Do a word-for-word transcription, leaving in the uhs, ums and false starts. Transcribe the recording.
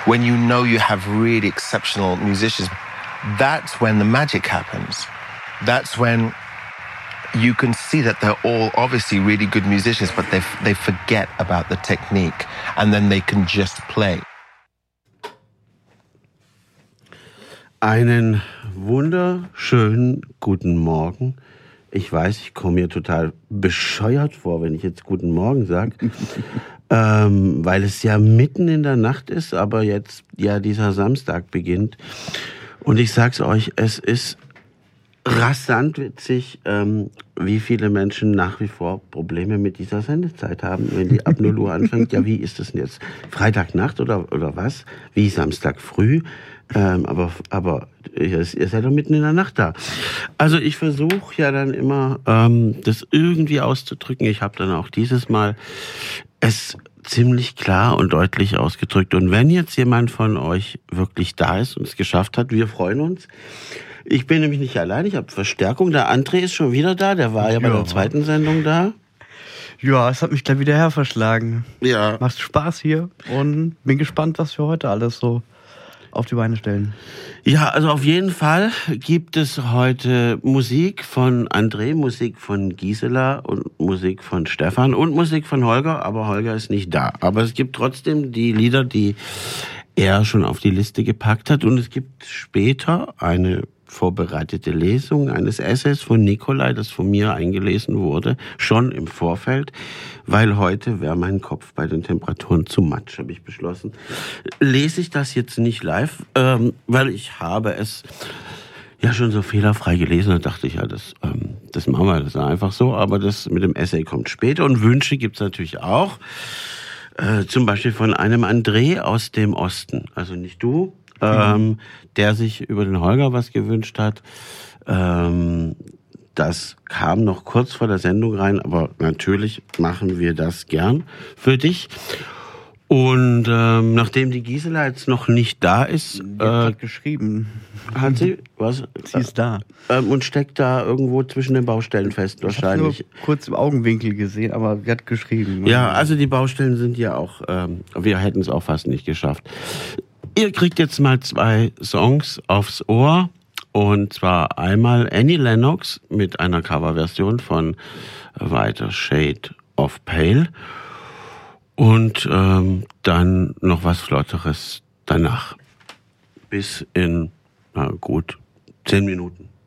when you know you have really exceptional musicians, that's when the magic happens. That's when you can see that they're all obviously really good musicians, but they they forget about the technique, and then they can just play. Einen wunderschönen guten Morgen. Ich weiß, ich komme mir total bescheuert vor, wenn ich jetzt guten Morgen sage, ähm, weil es ja mitten in der Nacht ist, aber jetzt ja dieser Samstag beginnt. Und ich sag's euch, es ist rasant witzig, ähm, wie viele Menschen nach wie vor Probleme mit dieser Sendezeit haben, wenn die ab null Uhr anfängt. Ja, wie ist das denn jetzt? Freitagnacht oder, oder was? Wie Samstag früh? Ähm, aber aber ihr, ihr seid doch mitten in der Nacht da. Also ich versuche ja dann immer, ähm, das irgendwie auszudrücken. Ich habe dann auch dieses Mal es ziemlich klar und deutlich ausgedrückt. Und wenn jetzt jemand von euch wirklich da ist und es geschafft hat, wir freuen uns. Ich bin nämlich nicht allein, ich habe Verstärkung. Der André ist schon wieder da, der war ja, ja bei der zweiten Sendung da. Ja, es hat mich gleich wieder herverschlagen. Ja. Macht Spaß hier und bin gespannt, was wir heute alles so auf die Beine stellen. Ja, also auf jeden Fall gibt es heute Musik von André, Musik von Gisela und Musik von Stefan und Musik von Holger, aber Holger ist nicht da. Aber es gibt trotzdem die Lieder, die er schon auf die Liste gepackt hat, und es gibt später eine vorbereitete Lesung eines Essays von Nikolai, das von mir eingelesen wurde, schon im Vorfeld, weil heute wäre mein Kopf bei den Temperaturen zu matsch, habe ich beschlossen. Lese ich das jetzt nicht live, ähm, weil ich habe es ja schon so fehlerfrei gelesen, da dachte ich, ja, das, ähm, das machen wir, das ist einfach so, aber das mit dem Essay kommt später, und Wünsche gibt's natürlich auch, äh, zum Beispiel von einem André aus dem Osten, also nicht du, Ähm, der sich über den Holger was gewünscht hat. Ähm, das kam noch kurz vor der Sendung rein, aber natürlich machen wir das gern für dich. Und ähm, nachdem die Gisela jetzt noch nicht da ist, die hat äh, geschrieben. Hat sie? Was? Sie ist da. Ähm, und steckt da irgendwo zwischen den Baustellen fest, wahrscheinlich. Ich habe nur kurz im Augenwinkel gesehen, aber sie hat geschrieben. Ja, also die Baustellen sind ja auch, ähm, wir hätten es auch fast nicht geschafft. Ihr kriegt jetzt mal zwei Songs aufs Ohr, und zwar einmal Annie Lennox mit einer Coverversion von Whiter Shade of Pale und ähm, dann noch was Flotteres danach. Bis in, na gut, zehn Minuten.